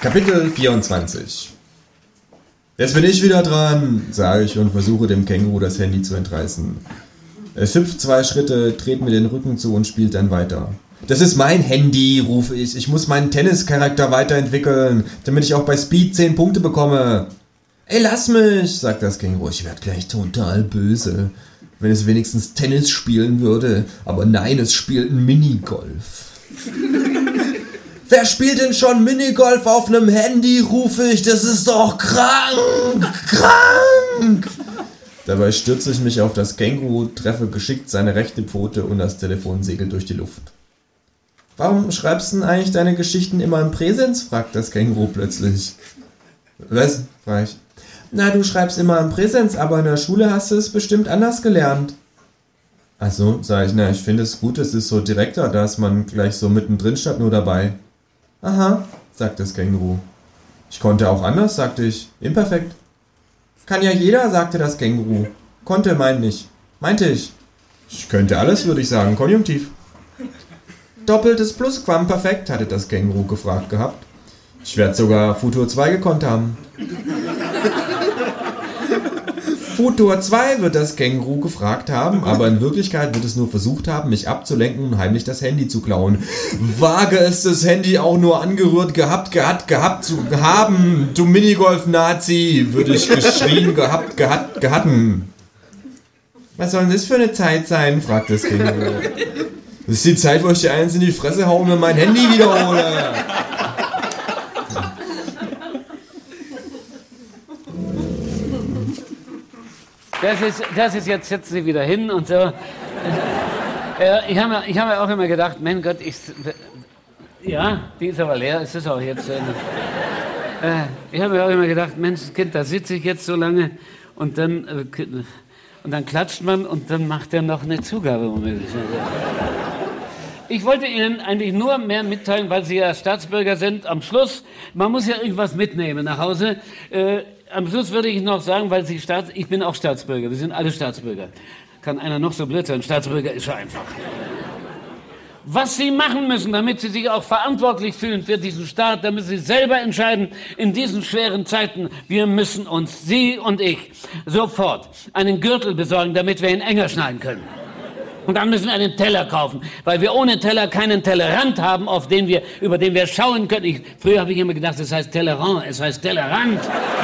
Kapitel 24. Jetzt bin ich wieder dran, sage ich und versuche dem Känguru das Handy zu entreißen. Es hüpft 2 Schritte, dreht mir den Rücken zu und spielt dann weiter. Das ist mein Handy, rufe ich. Ich muss meinen Tennischarakter weiterentwickeln, damit ich auch bei Speed 10 Punkte bekomme. Ey, lass mich, sagt das Känguru. Ich werde gleich total böse, wenn es wenigstens Tennis spielen würde. Aber nein, es spielt Minigolf. Wer spielt denn schon Minigolf auf einem Handy, rufe ich. Das ist doch krank. Dabei stürze ich mich auf das Känguru, treffe geschickt seine rechte Pfote und das Telefon segelt durch die Luft. Warum schreibst du denn eigentlich deine Geschichten immer im Präsens, fragt das Känguru plötzlich. Was? Frag ich. Na, du schreibst immer im Präsens, aber in der Schule hast du es bestimmt anders gelernt. Ach so, sag ich, na, ich finde es gut, es ist so direkter, da ist man gleich so mittendrin statt nur dabei. Aha, sagt das Känguru. Ich konnte auch anders, sagte ich. Imperfekt. Kann ja jeder, sagte das Känguru. Konnte meinte ich. Ich könnte alles, würde ich sagen, Konjunktiv. Doppeltes Plusquamperfekt, hatte das Känguru gefragt gehabt. Ich werde sogar Futur 2 gekonnt haben. Futur 2 wird das Känguru gefragt haben, aber in Wirklichkeit wird es nur versucht haben, mich abzulenken und heimlich das Handy zu klauen. Wage es, das Handy auch nur angerührt gehabt zu haben, du Minigolf-Nazi, würde ich geschrien gehatten. Was soll denn das für eine Zeit sein, fragt das Känguru. Das ist die Zeit, wo ich dir eins in die Fresse haue und mir mein Handy wiederhole. Das ist jetzt setzen Sie wieder hin und so. Ich hab mir auch immer gedacht, mein Gott, ja, die ist aber leer, es ist auch jetzt. Ich habe mir auch immer gedacht, Mensch, Kind, da sitze ich jetzt so lange und dann klatscht man und dann macht er noch eine Zugabe. Ich wollte Ihnen eigentlich nur mehr mitteilen, weil Sie ja Staatsbürger sind. Am Schluss, man muss ja irgendwas mitnehmen nach Hause. Am Schluss würde ich noch sagen, weil ich bin auch Staatsbürger, wir sind alle Staatsbürger. Kann einer noch so blöd sein, Staatsbürger ist ja einfach. Was Sie machen müssen, damit Sie sich auch verantwortlich fühlen für diesen Staat, damit Sie selber entscheiden in diesen schweren Zeiten, wir müssen uns, Sie und ich, sofort einen Gürtel besorgen, damit wir ihn enger schneiden können. Und dann müssen wir einen Teller kaufen, weil wir ohne Teller keinen Tellerrand haben, über den wir schauen können. Früher habe ich immer gedacht, es heißt Tellerrand, es heißt Tellerrand.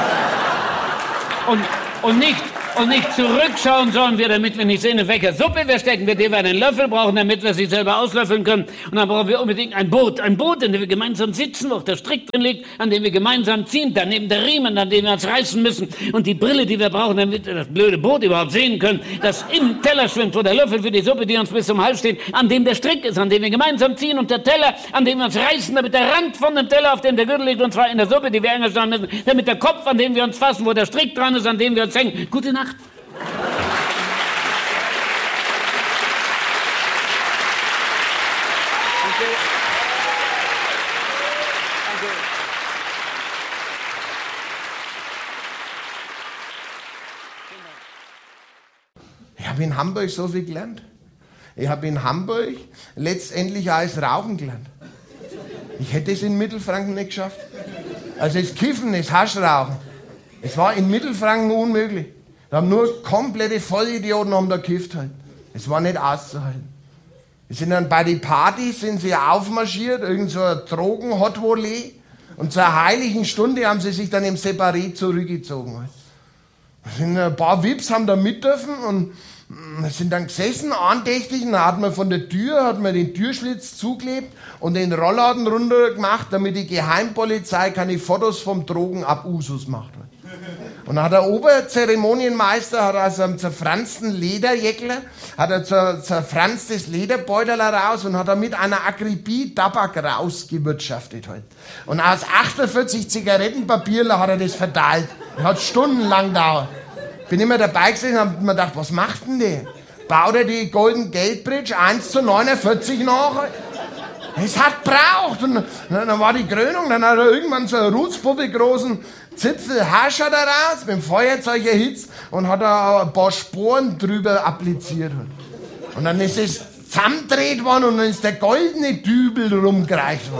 Und nicht zurückschauen sollen wir, damit wir nicht sehen, in welcher Suppe wir stecken, mit der wir einen Löffel brauchen, damit wir sie selber auslöffeln können. Und dann brauchen wir unbedingt ein Boot, in dem wir gemeinsam sitzen, wo auch der Strick drin liegt, an dem wir gemeinsam ziehen, daneben der Riemen, an dem wir uns reißen müssen und die Brille, die wir brauchen, damit wir das blöde Boot überhaupt sehen können, das im Teller schwimmt, wo der Löffel für die Suppe, die uns bis zum Hals steht, an dem der Strick ist, an dem wir gemeinsam ziehen und der Teller, an dem wir uns reißen, damit der Rand von dem Teller, auf dem der Gürtel liegt, und zwar in der Suppe, die wir enger schneiden müssen, damit der Kopf, an dem wir uns fassen, wo der Strick dran ist, an dem wir uns hängen. Gute Nacht. Ich habe in Hamburg so viel gelernt. Ich habe in Hamburg letztendlich auch das Rauchen gelernt. Ich hätte es in Mittelfranken nicht geschafft. Also das Kiffen, das Haschrauchen, es war in Mittelfranken unmöglich. Da haben nur komplette Vollidioten da gekifft halt. Es war nicht auszuhalten. Wir sind dann bei den Partys sind sie aufmarschiert, irgend so ein Drogen-Hot-Volley. Und zur heiligen Stunde haben sie sich dann im Separé zurückgezogen. Halt. Ein paar Vips haben da mit dürfen und sind dann gesessen, andächtig, und dann hat man von der Tür, den Türschlitz zuklebt und den Rollladen runter gemacht, damit die Geheimpolizei keine Fotos vom Drogenabusus macht. Und dann hat der Oberzeremonienmeister aus einem zerfransten Lederjäckler, zerfranstes Lederbeutel raus und hat da mit einer Akribie Tabak rausgewirtschaftet halt. Und aus 48 Zigarettenpapier hat er das verteilt. Das hat stundenlang gedauert. Bin immer dabei gesessen und hab mir gedacht, was macht denn der? Baut er die Golden Gate Bridge 1:49 nach? Es hat gebraucht. Und dann war die Krönung, dann hat er irgendwann so eine Rutzpuppe großen Zipfel Hascher daraus, mit dem Feuerzeug erhitzt und hat da ein paar Sporen drüber appliziert. Und dann ist es zusammengedreht worden und dann ist der goldene Dübel rumgereicht worden.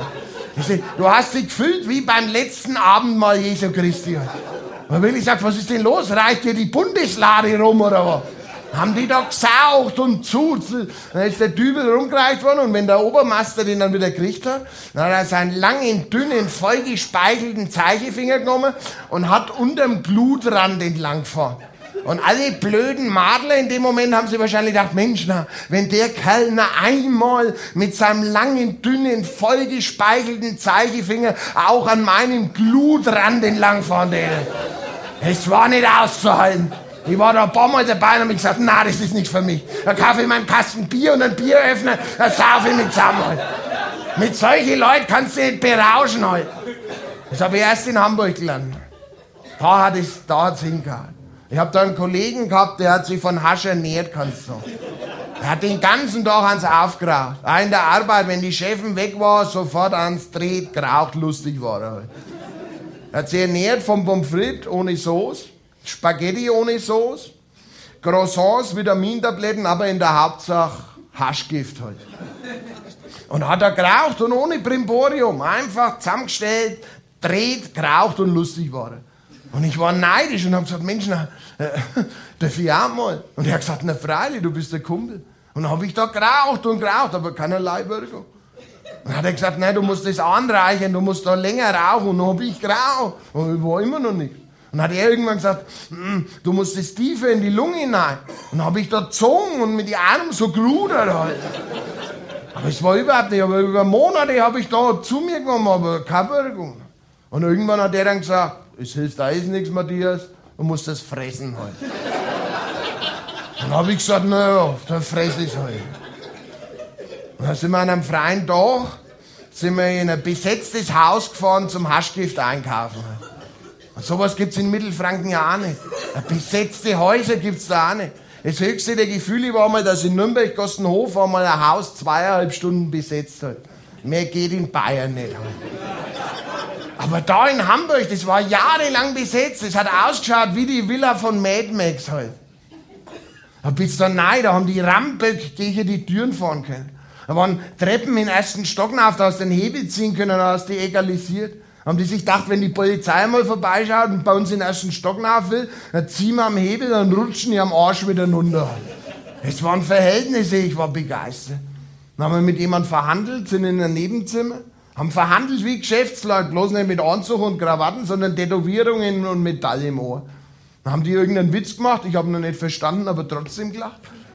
Du hast dich gefühlt wie beim letzten Abendmahl Jesu Christi. Und Willi sagt, was ist denn los? Reicht dir die Bundeslade rum oder was? Haben die da gesaugt und zuzelt. Dann ist der Dübel rumgereicht worden und wenn der Obermeister den dann wieder gekriegt hat, dann hat er seinen langen, dünnen, vollgespeichelten Zeigefinger genommen und hat unterm Glutrand entlang gefahren. Und alle blöden Madler in dem Moment haben sie wahrscheinlich gedacht, Mensch, na, wenn der Kerl na einmal mit seinem langen, dünnen, vollgespeichelten Zeigefinger auch an meinem Glutrand entlangfahren würde. Es war nicht auszuhalten. Ich war da ein paar Mal dabei und habe gesagt, na, das ist nicht für mich. Da kaufe ich mir einen Kasten Bier und einen Bieröffner, da saufe ich mit zusammen halt. Mit solchen Leuten kannst du nicht berauschen halt. Das habe ich erst in Hamburg gelernt. Da hat's hingehauen. Ich habe da einen Kollegen gehabt, der hat sich von Hasch ernährt, kannst du sagen. Er hat den ganzen Tag ans aufgeraucht. Auch in der Arbeit, wenn die Chefin weg war, sofort ans Dreht geraucht, lustig war er halt. Er hat sich ernährt von Pommes frites ohne Sauce, Spaghetti ohne Sauce, Croissants, Vitamintabletten, aber in der Hauptsache Haschgift halt. Und hat er geraucht und ohne Brimborium, einfach zusammengestellt, dreht, geraucht und lustig war er. Und ich war neidisch und hab gesagt, Mensch, darf ich auch mal? Und er hat gesagt, na freilich, du bist der Kumpel. Und dann hab ich da geraucht und geraucht, aber keinerlei Wirkung. Und dann hat er gesagt, nein, du musst das anreichern, du musst da länger rauchen. Und dann hab ich geraucht. Und ich war immer noch nicht. Und dann hat er irgendwann gesagt, du musst das tiefer in die Lunge hinein. Und dann hab ich da gezogen und mit den Armen so gerudert halt. Aber es war überhaupt nicht, aber über Monate habe ich da zu mir genommen, aber keine Wirkung. Und irgendwann hat er dann gesagt, es hilft alles nichts, Matthias, du musst das fressen halt. Dann habe ich gesagt, naja, dann fresse ich halt. Und dann sind wir an einem freien Tag, sind wir in ein besetztes Haus gefahren zum Haschgift einkaufen. Und sowas gibt's in Mittelfranken ja auch nicht. Besetzte Häuser gibt's da auch nicht. Das höchste der Gefühle war mal, dass in Nürnberg-Gostenhof war mal ein Haus 2,5 Stunden besetzt hat. Mehr geht in Bayern nicht halt. Aber da in Hamburg, das war jahrelang besetzt. Das hat ausgeschaut wie die Villa von Mad Max halt. Da bist du dann rein, da haben die Ramböck gegen die Türen fahren können. Da waren Treppen im ersten Stock auf, da hast du den Hebel ziehen können, da hast du die egalisiert. Haben die sich gedacht, wenn die Polizei mal vorbeischaut und bei uns in den ersten Stock rauf will, dann ziehen wir am Hebel, dann rutschen die am Arsch wieder runter. Das waren Verhältnisse, ich war begeistert. Dann haben wir mit jemandem verhandelt, sind in einem Nebenzimmer. Haben verhandelt wie Geschäftsleute, bloß nicht mit Anzug und Krawatten, sondern Tätowierungen und Metall im Ohr. Dann haben die irgendeinen Witz gemacht, ich habe ihn noch nicht verstanden, aber trotzdem gelacht.